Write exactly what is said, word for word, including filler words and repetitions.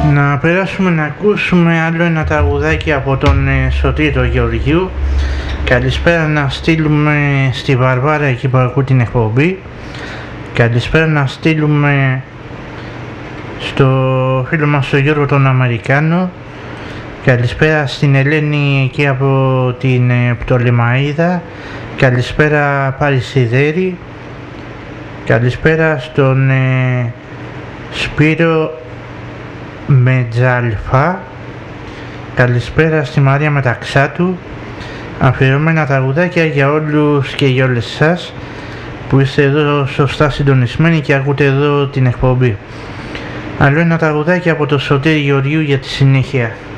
Να περάσουμε να ακούσουμε άλλο ένα τραγουδάκι από τον Σωτήρο Γεωργίου. Καλησπέρα να στείλουμε στη Βαρβάρα εκεί που ακούει την εκπομπή. Καλησπέρα να στείλουμε στο φίλο μας τον Γιώργο τον Αμερικάνο. Καλησπέρα στην Ελένη εκεί από την Πτολεμαΐδα. Καλησπέρα Παρισιδέρη. Καλησπέρα στον ε, Σπύρο Μετζαλφά. Καλησπέρα στη Μαρία Μεταξάτου. Αφιερωμένα τραγουδάκια για όλους και για όλες εσάς που είστε εδώ σωστά συντονισμένοι και ακούτε εδώ την εκπομπή. Άλλο ένα τραγουδάκι από το Σωτήρη Γεωργίου για τη συνέχεια.